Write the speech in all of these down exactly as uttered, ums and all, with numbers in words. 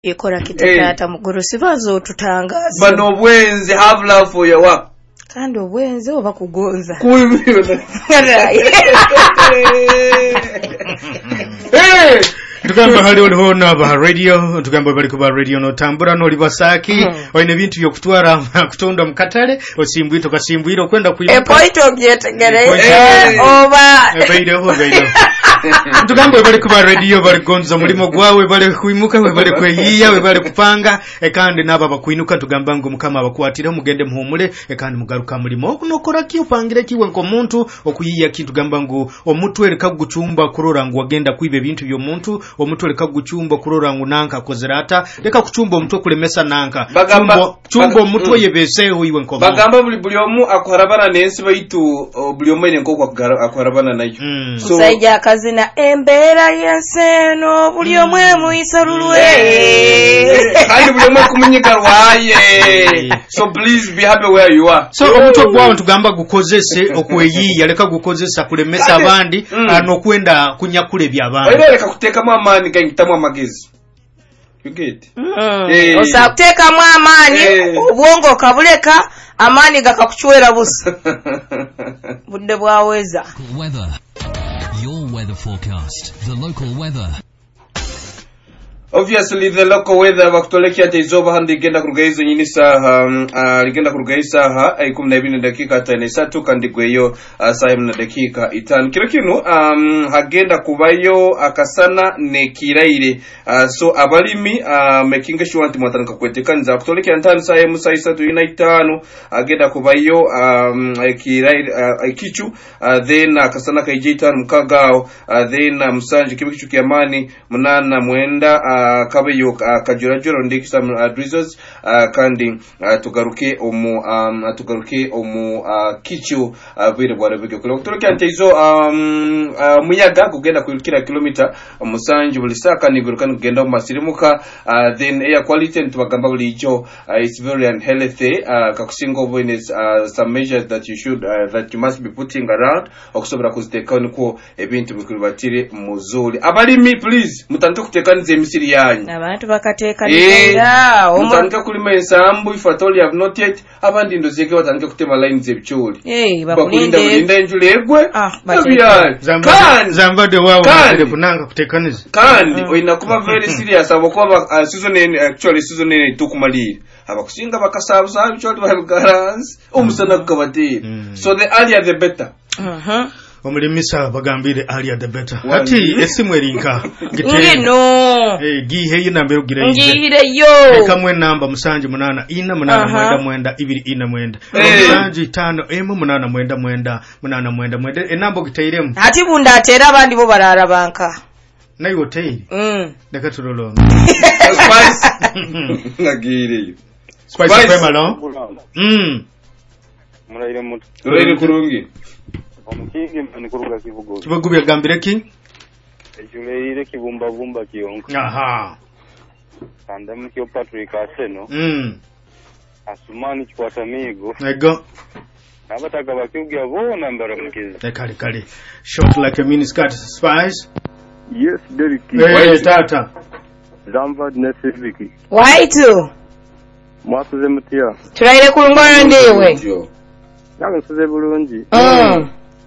Ekora kitata muguru sibazo tutangaza. Bano obwenzi have love for your work. Kandi obwenzi oba kugonza. Kuyibiyo. Hey! Tugamba hali oliho naba radio, tugamba bali kuba radio no tambura no libasaki, mm. Oine bintu byokutwara kutonda mukatale, osimbwito kasimbwiro kwenda kuyimuka. E poito byetegere oba. E beide ho beide. Tugamba bali kuba radio bali gonza mulimo gwawe bali kuyimuka bali kweyiya bali kupanga e kandi naba bakuinuka tugamba ngo mukama abakwatire mugende muhumule e kandi mugaruka mulimo kunokora ki upangire kiwe nko muntu okuyiya kintu gamba ngo omutwe reka gucumba kurora ngo wagenda kwibe bintu byo muntu omutwe reka gucumba kurora ngo nanka kozerata reka kucumba omutwe kulemesa nanka bagamba cumba omutwe mm. yebeseho iwe nko bagamba buli buli omu akorabana nensi baitu buli omu ine nko akorabana nayo mm. So saija kazina embera yenseno buli omu muisarulwe kandi buli omu kumunyiga rwaye so please be happy where you are so omutwe gwawo tugamba gukozese okweyiya reka gukozesa kulemesa abandi mm. anokwenda kunyakule byabandi reka kuteka mu amani gangitamu amagezi you get mm. hey. Osa kuteka mu amani hey. Ubwongo kabuleka amani gakakuchwera busa budde bwaweza weather. Your weather forecast, the local weather. Obviously the local weather bakutolekya tezoba handi genda kurugaizo nyini saha uh, ligenda kurugaiza saha ay kumi na ibiri na dakika tano satu kandi gweyo uh, saa na dakika itanu kiro kinu um, hagenda kubayo akasana ne kiraire uh, so abalimi uh, making sure anti mwatanka kwetekanza kutolekya ntano saa mu saa isatu ina itanu agenda kubayo um, kiraire uh, kichu uh, then akasana kaijita mukagao uh, then uh, musanje kibikichu kiamani munana mwenda uh, kabeyo uh, kajurajuro ndikisa uh, drizzles uh, kandi uh, tugaruke omu um, tugaruke omu uh, kichu uh, bire bwara bige kulo turuke antezo um, uh, muyaga kugenda kukira kilomita umusanji buli saka niguruka kugenda masirimuka uh, then air quality ntubagamba buli jo uh, is very unhealthy uh, kakusingo boines uh, some measures that you should uh, that you must be putting around okusobora kuziteka niko ebintu bikuribatire muzuli abalimi please mutanto kutekanize emisiri yanyu abantu bakateeka nira mutanto kulima ensambu ifatoli have not yet abandi ndozeke batandike kutema lines ebichuli eh bakulinda kulinda enjule egwe ah zamba zamba de wawo de kunanga kutekaniza kandi oina kuba very serious abokuba uh, season in actually season in tukumalira abakusinga bakasabuza bicholi babigaranze umusana kukabatira mm. So the earlier the better uh-huh. Omulimisa bagambire earlier the better ati esimu erinka ngino eh gihe yinambe ugire ngire yo kamwe namba musanje munana ina munana uh-huh. Mwenda mwenda ibiri ina mwenda hey. Musanje tano emu munana mwenda mwenda munana mwenda mwenda enambo gitairemu ati bunda atera abandi bo barara banka nayo hotel mm deka tulolo spice ngagire spice pema no mm muraire mutu rere kurungi omukingi mpani kuruga kivugo kivugo byagambire ki ejuleire kibumba bumba kiyonka aha anda mukyo Patrick Aseno mm asumani kikwata migo ego abataga bakyuga bona mbara mukizi ekali kali short like a mini skirt spice yes Derek hey tata Zamvad Nesiviki why to mwasuze mutia turaire kulungana ndiwe nange suze bulungi mm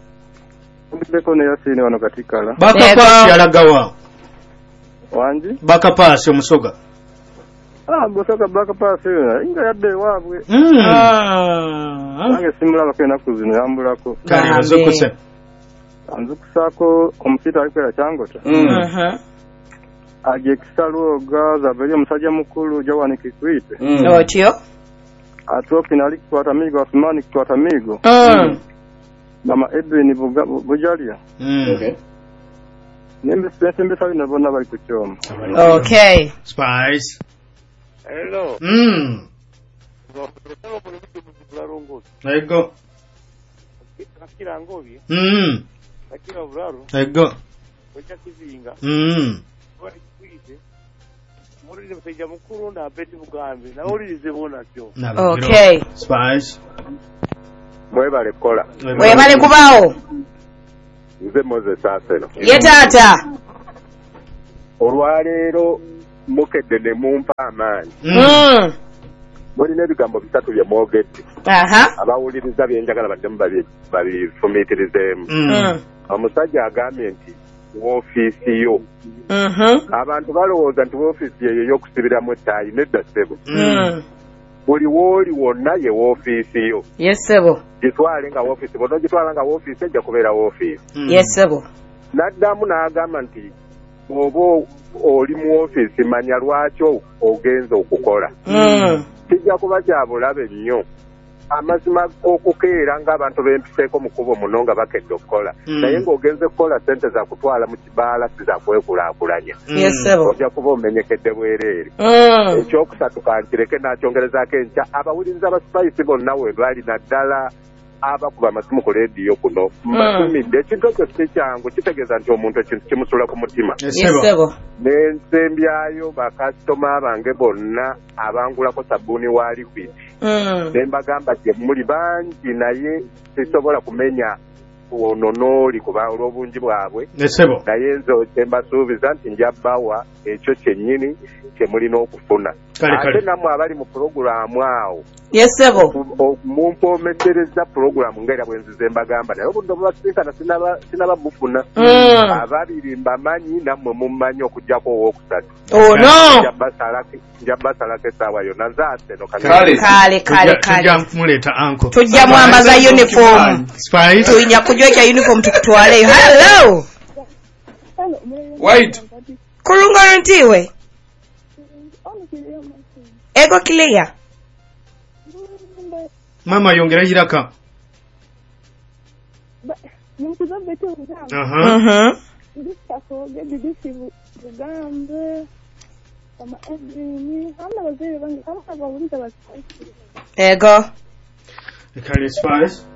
Beko ne yasine wano katikala baka pasi alagawa wanji baka pasi omusoga ah bosoka baka pasi inga yadde wabwe mm ah nange simula bakena kuzino yambulako kali bazokuse anzukusako omusita alikwera changota mhm aje kisalo gaza bali omusajja mukulu jawani kikwite otyo atopi nali kwata migo asmani kwata migo mm mama Edwin Bujalia mm okay nembe sembe sabi nabona bali kuchoma okay spice hello mm ego akira ngobi mm akira buraro ego ocha kizinga mm wali kwite muri mseja mukuru na beti bugambe na olize bona kyo okay spice mwe bale kola mwe bale kubao nze Moses Aseno ye tata olwalero mukedde ne mumpa amaanyi Mm. mulina ebigambo bisatu bye mwogedde Aha. abawuliriza byenjagala baddemu babi- babifumiitirizeemu Mm. omusajja agambye nti woofiisi yo Mhm. abantu balowooza nti woofiisi yeyo y'okusibiramu ettaayi nedda ssebo Mm. buli wooli wonna ye woofiisi yo Yes sebo. gitwale nga woofiisi bonna ogitwala nga woofiisi ejja kubeera woofiisi Yes sebo. n'addamu n'agamba nti bw'oba oli mu woofiisi manya lwaki ogenza okukola Mm. kijja kuba kya bulabe nnyo amazima okukeera ng'abantu bempiseeko mu kkubo muno nga bakedde okukola Mm. naye ng'ogenze kukola ssente za kutwala mu kibaala si za kwekulaakulanya Yes sebo. ojja kuba omenyekedde bwereere Mm. ekyokusatu kankireke nakyongerezaako enkya abawuliriza ba sipayisi bonna we bali naddala abakuba amasimu ku leediyo kuno mbatumidde ekintu ekyo si kyangu kitegeeza nti omuntu ekintu kimusula ku mutima Yes sebo. nensembyayo bakasitoma bange bonna abangulako sabbuuni wa liquid Mm. ne mbagamba gye muli bangi naye sisobola kumenya ono n'oli kuba olw'obungi bwabwe Nesebo. naye nze kye mbasuubiza nti nja bbawa ekyo kyennyini kye mulina okufuna Kale, kale. ate nammwe abali mu pulogulaamu awo Yes sebo. mumpomesereza pulogulaamu ng'era bwe nzize mbagamba naye obudde obubasinkana sinaba sinaba bufuna Mm. ababiri mbamanyi nammwe mummanyi okugjako owookusatu Oh no. nja basalako nja basalako essaawa yonna nzaase no Kale. Kale kale Tujja- tujja kale. muleta anko. Tujja mwambaza uniform. Spice. Tuinya kujweka uniform tukutwaleyo. Hello. White. Kulungana ntiwe. Ego clear. Mama yongera hiraka. Aha. Mhm. Ego. Kale Spice.